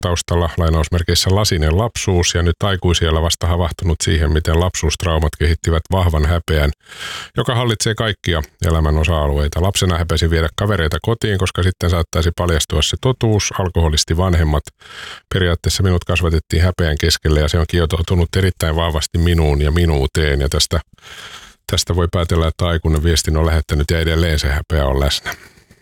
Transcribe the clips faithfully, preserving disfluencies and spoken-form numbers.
taustalla lainausmerkeissä lasinen lapsuus ja nyt aikuisiellä vasta havahtunut siihen, miten lapsuustraumat kehittivät vahvan häpeän, joka hallitsee kaikkia elämän osa-alueita. Lapsena häpesin viedä kavereita kotiin, koska sitten saattaisi paljastua se totuus, alkoholisti vanhemmat. Periaatteessa minut kasvatettiin häpeän keskelle ja se on kietoutunut erittäin vahvasti minuun ja minuuteen ja tästä, tästä voi päätellä, että aikuinen viestin on lähettänyt ja edelleen se häpeä on läsnä.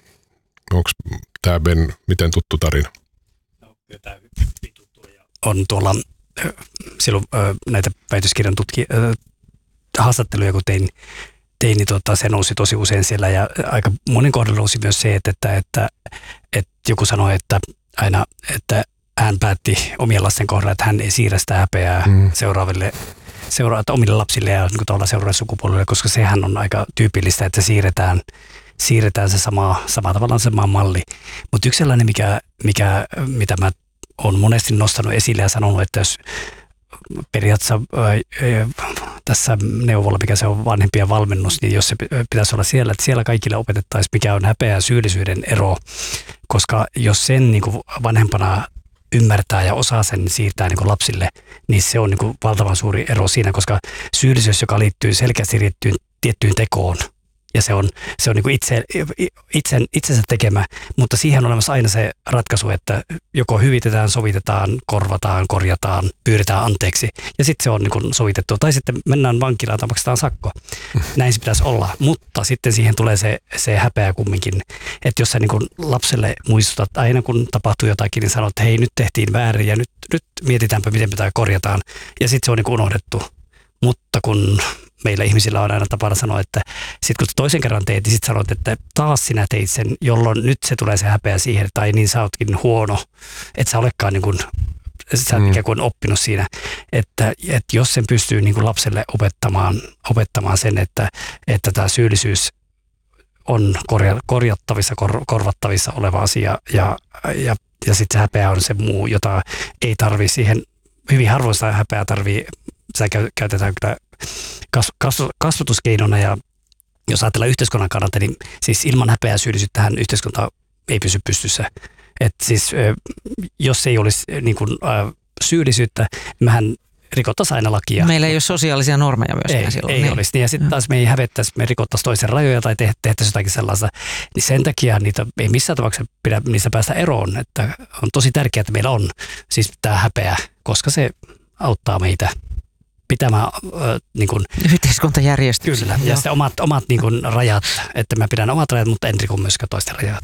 Onko tämä Ben miten tuttu tarina? No, tämä hyvin tuttu on tuolla silloin näitä väitöskirjan tutki, haastatteluja, kun tein, tein niin tota, se nousi tosi usein siellä ja aika monen kohdalla nousi myös se, että, että, että, että joku sanoi, että aina, että hän päätti omien lasten kohdalla, että hän ei siirrä sitä häpeää mm. seuraaville seura- omille lapsille ja niin tuolla seuraaville sukupolville, koska sehän on aika tyypillistä, että siirretään siirretään se sama, sama tavallaan sama malli. Mutta yksi sellainen, mikä, mikä, mitä mä oon monesti nostanut esille ja sanonut, että jos periaatteessa ää, tässä neuvolla, mikä se on vanhempien valmennus, niin jos se pitäisi olla siellä, että siellä kaikille opetettaisiin, mikä on häpeä ja syyllisyyden ero, koska jos sen niin kuin vanhempana ymmärtää ja osaa sen siirtää niin kuin lapsille, niin se on niin kuin valtavan suuri ero siinä, koska syyllisyys, joka liittyy selkeästi liittyy tiettyyn tekoon, ja se on, se on niin kuin itse, itsen, itsensä tekemä, mutta siihen on olemassa aina se ratkaisu, että joko hyvitetään, sovitetaan, korvataan, korjataan, pyydetään anteeksi ja sitten se on niin kuin sovitettu. Tai sitten mennään vankilaan tai maksetaan sakko. Näin se pitäisi olla, mutta sitten siihen tulee se, se häpeä kumminkin, että jos sä niin kuin lapselle muistutat aina kun tapahtuu jotakin, niin sanot, että hei nyt tehtiin väärin ja nyt, nyt mietitäänpä miten pitää korjataan ja sitten se on niin kuin unohdettu. Mutta kun meillä ihmisillä on aina tapana sanoa, että sitten kun toisen kerran teit, niin sitten sanot, että taas sinä teit sen, jolloin nyt se tulee se häpeä siihen, tai niin sä ootkin huono, että sä olekaan niin kuin, sä oot mm. ikään kuin oppinut siinä, että, että jos sen pystyy niin kuin lapselle opettamaan, opettamaan sen, että, että tämä syyllisyys on korja, korjattavissa, kor, korvattavissa oleva asia, ja, ja, ja sitten se häpeä on se muu, jota ei tarvitse siihen, hyvin harvoin sitä häpeää tarvii, sitä käytetään kyllä kasvatuskeinona ja jos ajatellaan yhteiskunnan kannalta, niin siis ilman häpeää syyllisyyttähän yhteiskunta ei pysy pystyssä. Että siis jos ei olisi niin kuin, äh, syyllisyyttä, mehän rikottaisiin aina lakia. Meillä ei ole sosiaalisia normeja myöskään ei, silloin. Ei niin. olisi. Ja sitten taas me ei hävettäisi, me rikottaisiin toisen rajoja tai tehtäisiin jotakin sellaista. Niin sen takia niitä ei missään tapauksessa pidä niistä päästä eroon. Että on tosi tärkeää, että meillä on siis tämä häpeä, koska se auttaa meitä pitämään äh, niin kuin yhteiskuntajärjestyksellä. Kyllä, ja sitten omat, omat niin kuin rajat, että mä pidän omat rajat, mutta en riko myöskään toisten rajat.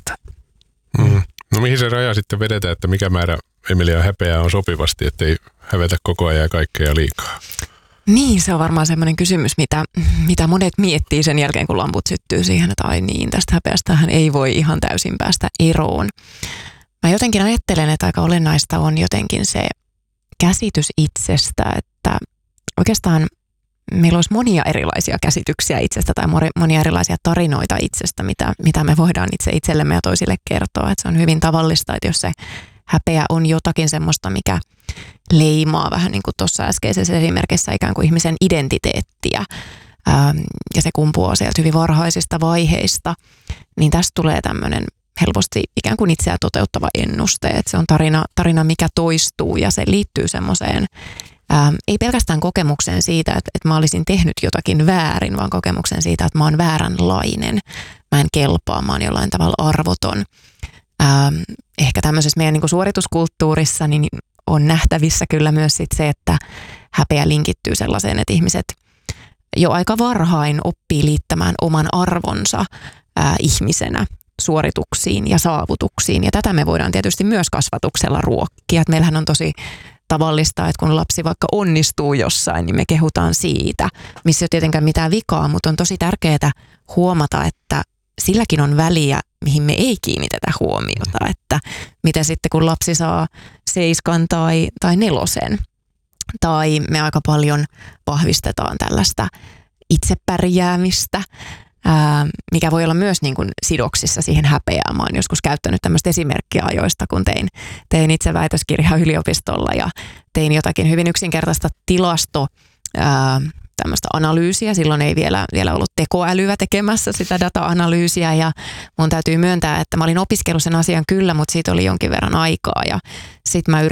Mm. No mihin se raja sitten vedetään, että mikä määrä Emilia häpeää on sopivasti, ettei hävetä koko ajan kaikkea liikaa? Niin, se on varmaan semmoinen kysymys, mitä, mitä monet miettii sen jälkeen, kun lamput syttyy siihen, että ai niin, tästä häpeästähän ei voi ihan täysin päästä eroon. Mä jotenkin ajattelen, että aika olennaista on jotenkin se käsitys itsestä, että oikeastaan meillä olisi monia erilaisia käsityksiä itsestä tai monia erilaisia tarinoita itsestä, mitä, mitä me voidaan itse itsellemme ja toisille kertoa. Että se on hyvin tavallista, että jos se häpeä on jotakin semmoista, mikä leimaa vähän niin kuin tuossa äskeisessä esimerkissä ikään kuin ihmisen identiteettiä ää, ja se kumpuaa sieltä hyvin varhaisista vaiheista, niin tästä tulee tämmöinen helposti ikään kuin itseä toteuttava ennuste. Että se on tarina, tarina, mikä toistuu ja se liittyy semmoiseen Ähm, ei pelkästään kokemukseen siitä, että, että mä olisin tehnyt jotakin väärin, vaan kokemukseen siitä, että mä oon vääränlainen. Mä en kelpaa, mä oon jollain tavalla arvoton. Ähm, ehkä tämmöisessä meidän niin kuin suorituskulttuurissa niin on nähtävissä kyllä myös sit se, että häpeä linkittyy sellaiseen, että ihmiset jo aika varhain oppii liittämään oman arvonsa ää, ihmisenä suorituksiin ja saavutuksiin. Ja tätä me voidaan tietysti myös kasvatuksella ruokkia. Et meillähän on tosi tavallista, että kun lapsi vaikka onnistuu jossain, niin me kehutaan siitä, missä ei ole tietenkään mitään vikaa, mutta on tosi tärkeää huomata, että silläkin on väliä, mihin me ei kiinnitetä huomiota, että mitä sitten kun lapsi saa seiskan tai, tai nelosen, tai me aika paljon vahvistetaan tällaista itsepärjäämistä, ää, mikä voi olla myös niin kuin sidoksissa siihen häpeään. Mä oon joskus käyttänyt tämmöistä esimerkkiä ajoista, kun tein, tein itse väitöskirjaa yliopistolla ja tein jotakin hyvin yksinkertaista tilasto, ää, tämmöistä analyysiä. Silloin ei vielä, vielä ollut tekoälyä tekemässä sitä data-analyysiä ja mun täytyy myöntää, että mä olin opiskellut sen asian kyllä, mutta siitä oli jonkin verran aikaa ja sitten mä yritin